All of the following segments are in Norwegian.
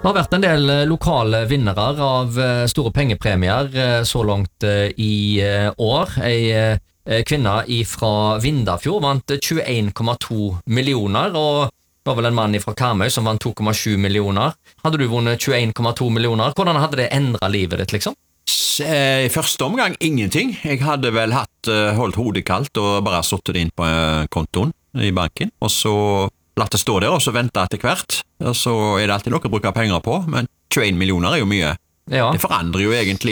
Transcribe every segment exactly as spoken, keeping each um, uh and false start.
har vært en del lokale vinnere av store pengepremier så langt i år. En kvinne fra Vindafjord vant tjueen komma to millioner, og det var vel en mann fra Karmøy som vant to komma sju millioner. Hadde du vunnet tjueen komma to millioner? Hvordan hadde det endret livet ditt, liksom? I første omgang ingenting. Jeg hadde vel hatt holdt hodet kaldt og bare suttet det inn på kontoen i banken, og så latt det stå der, og så vente etter hvert. Og så er det alltid noe å bruke penger på, men tjueen millioner er jo mye. Ja. Det forandrer jo egentlig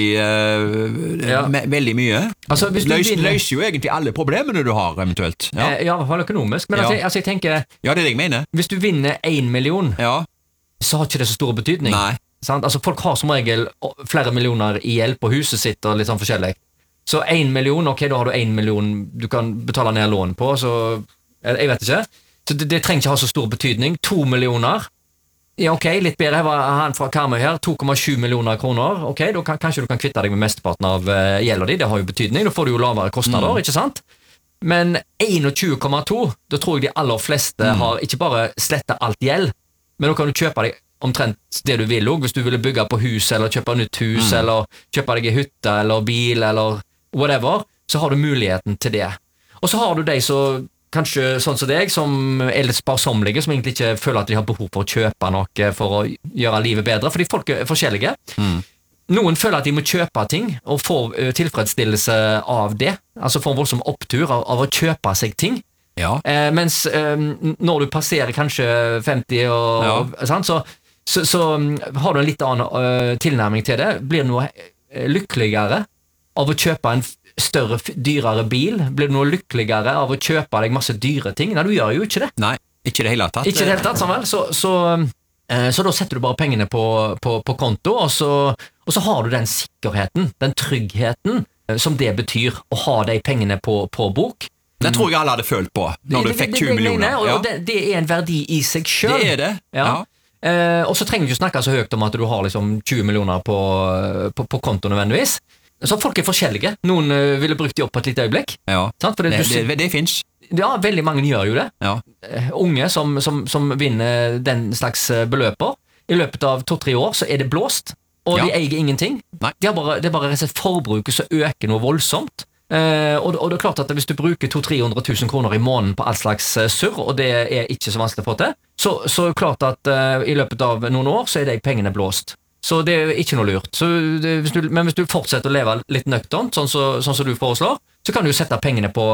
uh, ja. me- veldig mye. Altså, Løs, vinner... Løser jo egentlig alle problemene du har, eventuelt. Ja, ja i hvert fall økonomisk. Men ja. altså, altså, jeg tenker... Ja, det er det jeg mener. Hvis du vinner en million, ja. så har ikke det så stor betydning. Nei. Sant? Altså, folk har som regel flere millioner i gjeld på huset sitt, og litt sånn forskjellig. Så en million, ok, da har du en million du kan betale ned lån på, så... Jeg vet ikke. Så det, det trenger ikke ha så stor betydning. To millioner. Ja, ok, litt bedre. Her var han fra Karmøy her. to komma sju millioner kroner. Ok, da kan, kanskje du kan kvitte deg med mesteparten av uh, gjelda di. Det har jo betydning. Da får du jo lavere kostnader, mm. ikke sant? Men tjueen komma to, da tror jeg de aller fleste mm. har ikke bare slettet alt gjeld, men da kan du kjøpe deg omtrent det du vil også. Hvis du ville bygge på hus, eller kjøpe nytt hus, mm. eller kjøpe deg en hytte, eller bil, eller whatever, så har du muligheten til det. Og så har du de som kanskje sånn som deg, som er litt sparsomlige, som egentlig ikke føler at de har behov for å kjøpe noe for å gjøre livet bedre, fordi folk er forskjellige. Mm. Noen føler at de må kjøpe ting, og får tilfredsstillelse av det, altså får en voldsom opptur av, av å kjøpe seg ting. Ja. Eh, mens eh, når du passerer kanskje femti, og, ja. og, sant, så, så, så har du en litt annen uh, tilnærming til det. Blir du noe lykkeligere av å kjøpe en større, dyrere bil? Blir du noe lykkeligere av å kjøpe deg masse dyre ting? Nei, du gjør jo ikke det. Nei, ikke det hele tatt. Ikke det hele tatt, Samuel. Så, så, eh, så da setter du bare pengene på, på, på konto, og så, og så har du den sikkerheten, den tryggheten, eh, som det betyr å ha de pengene på, på bok. Det tror jeg alle hadde følt på, når du fikk tjue millioner. Og ja. det, det er en verdi i seg selv. Det er det, ja. ja. Eh, og så trenger du ikke snakke så høyt om at du har liksom tjue millioner på, på, på konto nødvendigvis. Så folk er forskjellige. Noen uh, ville brukt de opp på et lite øyeblikk. Ja, sant? For det, det, det, det finnes. Ja, veldig mange gjør jo det. Ja. Uh, unge som, som, som vinner den slags beløper. I løpet av to-tre år så er det blåst, og ja. de eier ingenting. De har bare, det er bare et forbruket som øker noe voldsomt. Uh, og, og det er klart at hvis du bruker to-tre hundre tusen kroner i måneden på all slags uh, surr, og det er ikke så vanskelig å få til, så, så er det klart at uh, i løpet av noen år så er de pengene blåst. Så det er ikke noe lurt. Så det, hvis du, men hvis du fortsetter å leve litt nøkternt, sånn som så, sånn så du foreslår, så kan du jo sette pengene på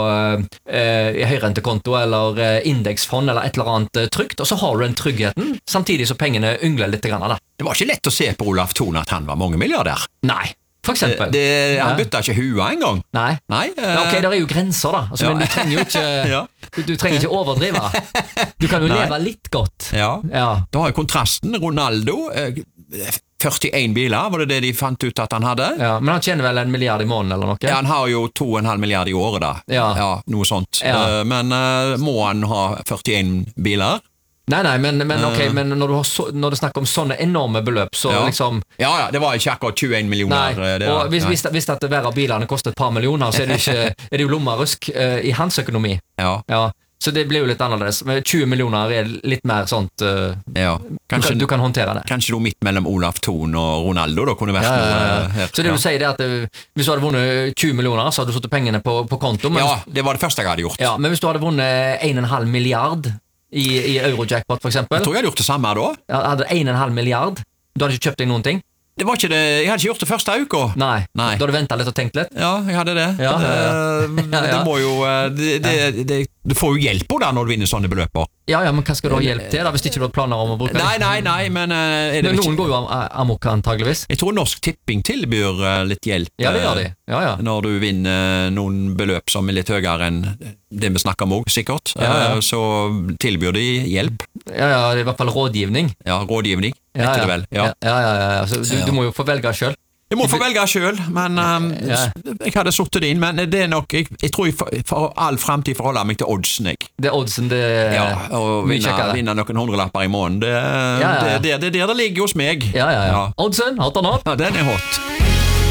eh, høyrentekonto eller eh, indeksfond eller et eller annet eh, trygt, og så har du den tryggheten, samtidig så pengene yngler litt grann. Da. Det var ikke lett å se på Olav Thon at han var mange milliardær. Nei, for eksempel. Det, det, han bytta ikke huet en gang. Nei. Nei uh, ok, det er jo grenser da, altså, ja. men du trenger jo ikke, ja. du, du trenger ikke overdrive. Du kan jo Nei. leve litt godt. Ja, ja. Da har jo kontrasten Ronaldo... Eh, førtien biler, var det det de fant ut at han hadde? Ja, men han tjener vel en milliard i måneden eller noe? Ja, han har jo to og en halv milliard i året da. Ja. Ja, noe sånt. Ja. Uh, men uh, må han ha førtien biler? Nei, nei, men, men, okay, uh, men når, du har så, når det snakker om sånne enorme beløp, så ja. liksom... Ja, ja, det var ikke akkurat tjueen millioner. Nei, det, og hvis, hvis, hvis at hver av bilene koster et par millioner, så er det, ikke, er det jo lommerusk uh, i hans økonomi. Ja. Ja. Så det blir jo litt annerledes. tjue millioner er litt mer sånt uh, ja. kanskje, du, kan, du kan håndtere det. Kanskje du midt mellom Olav Thon og Ronaldo da kunne vært ja, ja, ja. noe her. Så det du sier er at uh, hvis du hadde vunnet tjue millioner, så hadde du satt pengene på, på konto. Men, ja, det var det første jeg hadde gjort. Ja, men hvis du hadde vunnet en komma fem milliard i, i Eurojackpot for eksempel. Jeg tror jeg hadde gjort det samme da. Ja, hadde en komma fem milliard, du hadde ikke kjøpt deg noen ting. Det var ikke det, jeg hadde ikke gjort det første uka. Nei, Nei. Da hadde du ventet litt og tenkt litt. Ja, jeg hadde det. Ja, ja, ja. det, det, det må jo det, det, det, Du får jo hjelp på det når du vinner sånne beløper. Ja, ja, men hva skal du ha hjelp til da, hvis ikke du har planer om å bruke det? Nei, nei, nei, men er det Noen ikke... går jo amok antageligvis. Jeg tror Norsk Tipping tilbyr litt hjelp. Ja, det gjør de. Ja, ja. Når du vinner noen beløp som er litt høyere enn det vi snakker om også, sikkert. Ja, ja. Så tilbyr de hjelp. Ja, ja, det er i hvert fall rådgivning. Ja, rådgivning, heter ja, ja. det vel. Ja, ja, ja, ja. Så du, ja. du må jo få velge selv. Jeg må få velge selv, men um, ja. jeg hadde suttet det inn, men det er nok, jeg, jeg tror jeg for, for all fremtid forholder meg til oddsen, jeg. Det er oddsen, det ja, og vinne, vinne noen hundrelapper i måneden, det, ja, ja. Det, det, det, det er der det ligger hos meg. Ja, ja, ja. Oddsen, hot or not? Ja, den er hot.